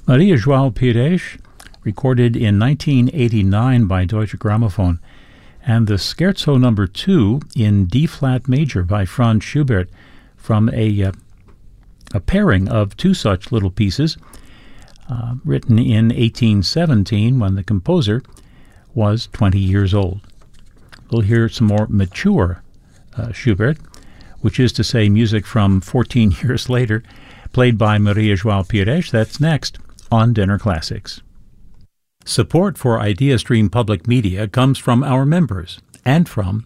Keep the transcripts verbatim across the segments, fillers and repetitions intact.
Maria João Pires, recorded in nineteen eighty-nine by Deutsche Grammophon, and the Scherzo number two in D-flat major by Franz Schubert, from a, uh, a pairing of two such little pieces, uh, written in eighteen seventeen when the composer was twenty years old. We'll hear some more mature uh, Schubert, which is to say music from fourteen years later, played by Maria João Pires. That's next on Dinner Classics. Support for IdeaStream Public Media comes from our members and from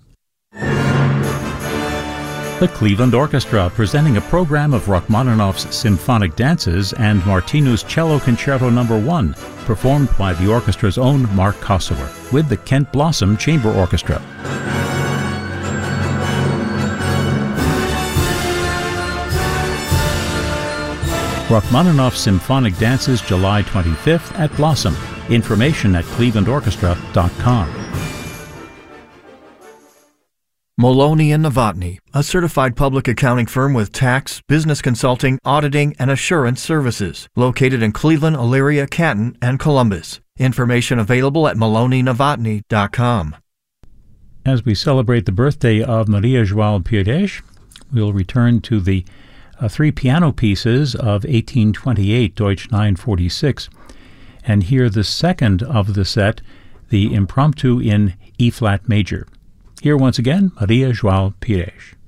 the Cleveland Orchestra, presenting a program of Rachmaninoff's symphonic dances and Martinu's Cello Concerto number one, performed by the orchestra's own Mark Kosower, with the Kent Blossom Chamber Orchestra. Rachmaninoff's Symphonic Dances, July twenty-fifth at Blossom. Information at cleveland orchestra dot com. Maloney and Novotny, a certified public accounting firm with tax, business consulting, auditing, and assurance services, located in Cleveland, Elyria, Canton, and Columbus. Information available at maloney novotny dot com. As we celebrate the birthday of Maria João Pires, we'll return to the uh, three piano pieces of eighteen twenty-eight, Deutsch nine forty-six, and hear the second of the set, the Impromptu in E-flat major. Here once again, Maria João Pires.